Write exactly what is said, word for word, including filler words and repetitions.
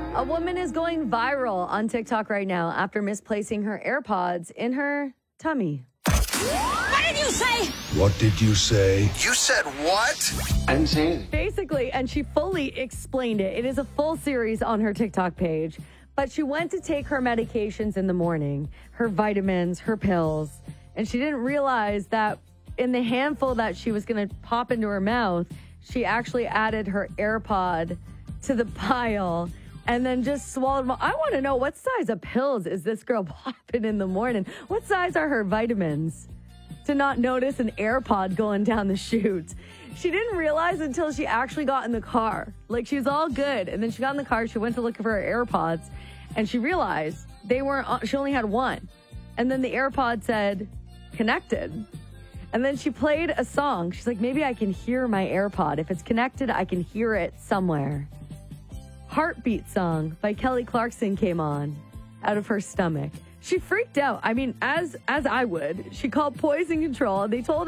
A woman is going viral on TikTok right now after misplacing her AirPods in her tummy. What did you say? What did you say? You said what? I didn't say anything. Basically, and she fully explained it. It is a full series on her TikTok page. But she went to take her medications in the morning, her vitamins, her pills, and she didn't realize that in the handful that she was going to pop into her mouth, she actually added her AirPod to the pile and then just swallowed them. I want to know, what size of pills is this girl popping in the morning? What size are her vitamins to not notice an AirPod going down the chute? She didn't realize until she actually got in the car. Like, she was all good. And then she got in the car. She went to look for her AirPods. And she realized they weren't, she only had one. And then the AirPod said, connected. And then she played a song. She's like, maybe I can hear my AirPod. If it's connected, I can hear it somewhere. Heartbeat Song by Kelly Clarkson came on out of her stomach. She freaked out. I mean, as as I would. She called Poison Control. They told